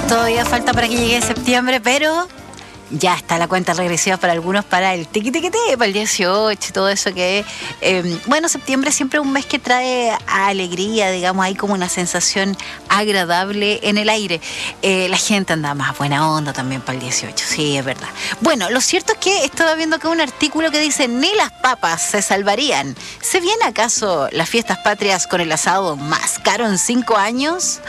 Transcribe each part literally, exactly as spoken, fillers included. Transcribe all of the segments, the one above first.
Todavía falta para que llegue septiembre, pero ya está la cuenta regresiva para algunos para el tiqui tiqui tiqui, para el dieciocho y todo eso que... Eh, bueno, septiembre siempre es un mes que trae alegría, digamos, hay como una sensación agradable en el aire. Eh, la gente anda más buena onda también para el dieciocho, sí, es verdad. Bueno, lo cierto es que estaba viendo acá un artículo que dice: ni las papas se salvarían. ¿Se viene acaso las fiestas patrias con el asado más caro en cinco años?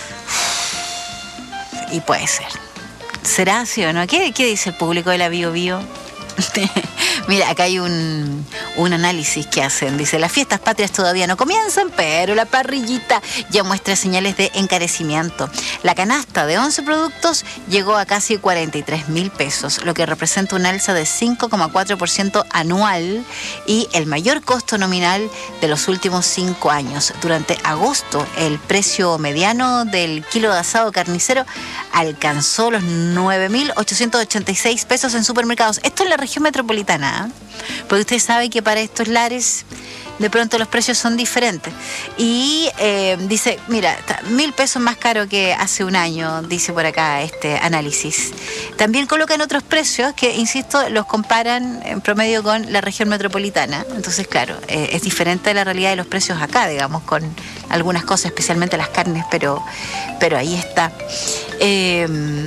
Y puede ser. ¿Será así o no? ¿Qué, qué dice el público de la Bio Bio? Mira, acá hay un, un análisis que hacen. Dice: las fiestas patrias todavía no comienzan, pero la parrillita ya muestra señales de encarecimiento. La canasta de once productos llegó a casi cuarenta y tres mil pesos, lo que representa un alza de cinco coma cuatro por ciento anual y el mayor costo nominal de los últimos cinco años. Durante agosto, el precio mediano del kilo de asado carnicero alcanzó los nueve mil ochocientos ochenta y seis pesos en supermercados. Esto es la región metropolitana, ¿eh? Porque usted sabe que para estos lares de pronto los precios son diferentes. Y eh, dice, mira, mil pesos más caro que hace un año, dice por acá este análisis. También colocan otros precios que, insisto, los comparan en promedio con la región metropolitana. Entonces, claro, eh, es diferente la realidad de los precios acá, digamos, con algunas cosas, especialmente las carnes, pero, pero ahí está. Eh,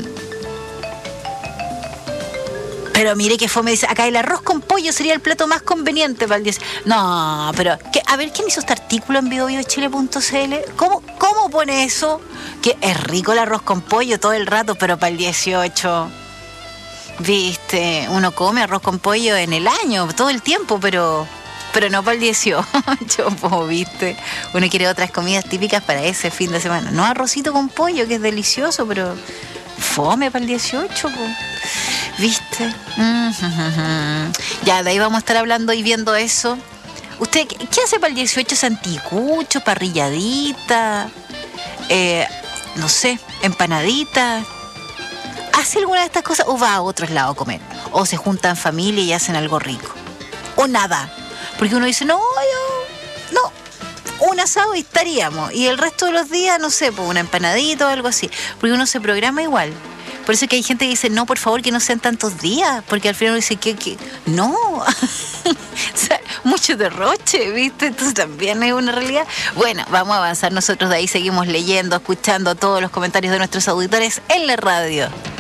Pero mire que fue, me dice, acá el arroz con pollo sería el plato más conveniente para el diez. No, pero, ¿qué? A ver, ¿quién hizo este artículo en bio bio chile punto c l? ¿Cómo, ¿Cómo pone eso? Que es rico el arroz con pollo todo el rato, pero para el dieciocho. Viste, uno come arroz con pollo en el año, todo el tiempo, pero... pero no para el dieciocho, pues, viste. Uno quiere otras comidas típicas para ese fin de semana. No arrocito con pollo, que es delicioso, pero fome para el dieciocho, pues. ¿Viste? Mm-hmm. Ya, de ahí vamos a estar hablando y viendo eso. ¿Usted qué, qué hace para el dieciocho? ¿Santicucho, parrilladita? Eh, no sé, empanadita. ¿Hace alguna de estas cosas o va a otros lados a comer? ¿O se juntan familia y hacen algo rico? ¿O nada? Porque uno dice, no, yo, no, un asado y estaríamos. Y el resto de los días, no sé, pues una empanadita o algo así. Porque uno se programa igual. Por eso es que hay gente que dice, no, por favor, que no sean tantos días. Porque al final uno dice, que, que no. O sea, mucho derroche, ¿viste? Entonces también es una realidad. Bueno, vamos a avanzar nosotros de ahí. Seguimos leyendo, escuchando todos los comentarios de nuestros auditores en la radio.